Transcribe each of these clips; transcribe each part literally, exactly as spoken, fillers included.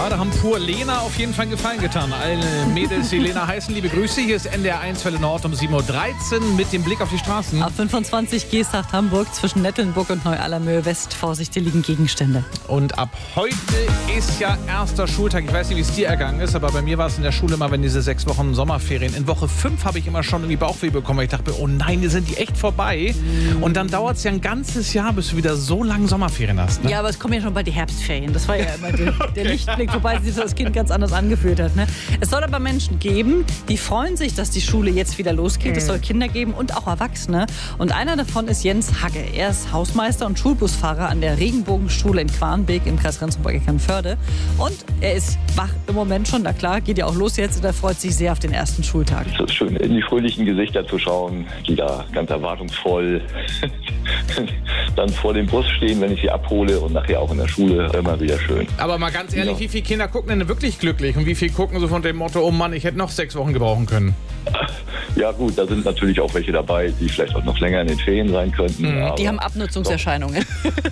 Gerade haben pur Lena auf jeden Fall einen Gefallen getan. Alle Mädels, die Lena heißen, liebe Grüße. Hier ist N D R eins Welle Nord um sieben Uhr dreizehn mit dem Blick auf die Straßen. A fünfundzwanzig Geesthacht Hamburg zwischen Nettelnburg und Neu-Allermöhe West. Vorsicht, hier liegen Gegenstände. Und ab heute ist ja erster Schultag. Ich weiß nicht, wie es dir ergangen ist, aber bei mir war es in der Schule immer, wenn diese sechs Wochen Sommerferien. In Woche fünf habe ich immer schon irgendwie Bauchweh bekommen, weil ich dachte, oh nein, die sind die echt vorbei. Mhm. Und dann dauert es ja ein ganzes Jahr, bis du wieder so lange Sommerferien hast. Ne? Ja, aber es kommen ja schon bald die Herbstferien. Das war ja immer der, okay. der Lichtblick, wobei sich das Kind ganz anders angefühlt hat. Ne? Es soll aber Menschen geben, die freuen sich, dass die Schule jetzt wieder losgeht. Mhm. Es soll Kinder geben und auch Erwachsene. Und einer davon ist Jens Hagge. Er ist Hausmeister und Schulbusfahrer an der Regenbogenschule in Quarnbeek im Kreis Rendsburg-Eckernförde. Und er ist wach im Moment schon. Na klar, geht ja auch los jetzt. Und er freut sich sehr auf den ersten Schultag. Es ist schön, in die fröhlichen Gesichter zu schauen, die da ganz erwartungsvoll dann vor dem Bus stehen, wenn ich sie abhole, und nachher auch in der Schule. Immer wieder schön. Aber mal ganz ehrlich, ja. Wie viele Kinder gucken denn wirklich glücklich und wie viele gucken so von dem Motto, oh Mann, ich hätte noch sechs Wochen gebrauchen können? Ja gut, da sind natürlich auch welche dabei, die vielleicht auch noch länger in den Ferien sein könnten. Mhm, die haben Abnutzungserscheinungen.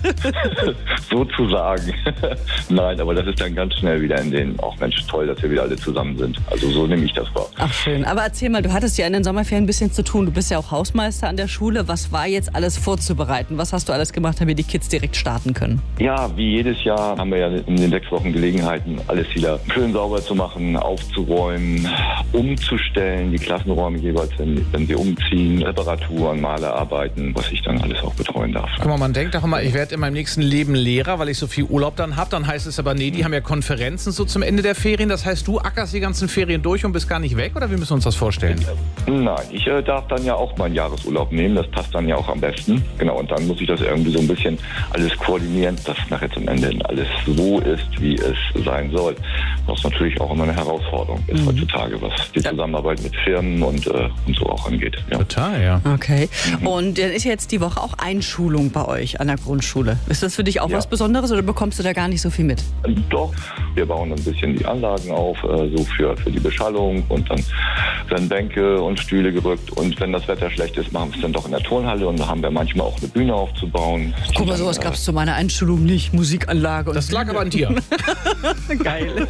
Sozusagen. Nein, aber das ist dann ganz schnell wieder in den, auch Mensch, toll, dass wir wieder alle zusammen sind. Also so nehme ich das wahr. Ach schön, aber erzähl mal, du hattest ja in den Sommerferien ein bisschen zu tun. Du bist ja auch Hausmeister an der Schule. Was war jetzt alles vorzubereiten? Was hast du alles gemacht, damit die Kids direkt starten können? Ja, wie jedes Jahr haben wir ja in den sechs Wochen Gelegenheiten, alles wieder schön sauber zu machen, aufzuräumen, umzustellen, die Klassenräume jeweils, wenn, wenn sie umziehen, Reparaturen, Malerarbeiten, was ich dann alles auch betreuen darf. Guck mal, man denkt doch immer, ich werde in meinem nächsten Leben Lehrer, weil ich so viel Urlaub dann habe. Dann heißt es aber, nee, die haben ja Konferenzen so zum Ende der Ferien. Das heißt, du ackerst die ganzen Ferien durch und bist gar nicht weg? Oder wie müssen wir uns das vorstellen? Nein, ich äh, darf dann ja auch meinen Jahresurlaub nehmen. Das passt dann ja auch am besten. Genau, und dann muss ich das irgendwie so ein bisschen alles koordinieren, dass nachher zum Ende alles so ist, wie es sein soll. Was natürlich auch immer eine Herausforderung ist mhm. heutzutage, was die Zusammenarbeit mit Firmen und, äh, und so auch angeht. Ja. Total, ja. Okay. Mhm. Und dann ist jetzt die Woche auch Einschulung bei euch an der Grundschule. Ist das für dich auch ja. was Besonderes oder bekommst du da gar nicht so viel mit? Doch, wir bauen ein bisschen die Anlagen auf, äh, so für, für die Beschallung, und dann werden Bänke und Stühle gerückt, und wenn das Wetter schlecht ist, machen wir es dann doch in der Turnhalle, und da haben wir manchmal auch eine Bühne aufzubauen. Guck mal, sowas gab es zu meiner Einschulung nicht, Musikanlage. Und das lag aber an dir. Geil.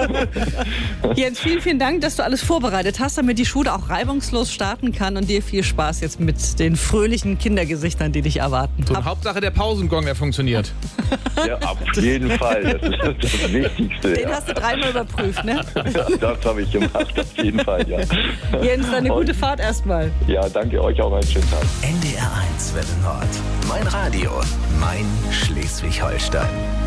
Jens, vielen, vielen Dank, dass du alles vorbereitet hast, damit die Schule auch reibungslos starten kann, und dir viel Spaß jetzt mit den fröhlichen Kindergesichtern, die dich erwarten. So, Hauptsache der Pausengong, der funktioniert. Ja, auf jeden Fall. Das ist das Wichtigste. Den ja. hast du dreimal überprüft, ne? Ja, das habe ich gemacht, auf jeden Fall, ja. Jens, eine gute Fahrt erstmal. Ja, danke euch, auch einen schönen Tag. N D R eins Welle Nord. Mein Radio, mein Schleswig-Holstein.